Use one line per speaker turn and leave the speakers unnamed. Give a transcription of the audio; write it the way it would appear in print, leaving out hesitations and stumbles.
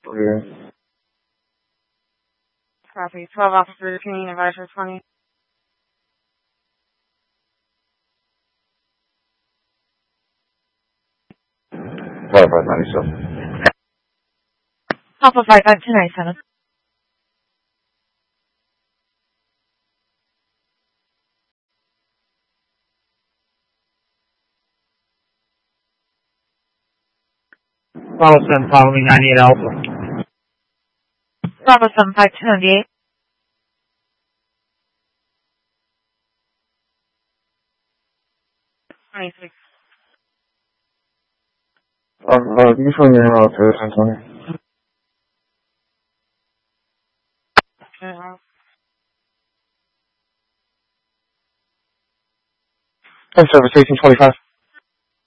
Okay.
Copy. 12 Officer 13, Advisor 20.
Five 97.
Alpha 55297.
Bravo 7 following 98 Alpha.
Bravo 75298. 26.
You from your office, Antonio?
Okay.
10 service 1825.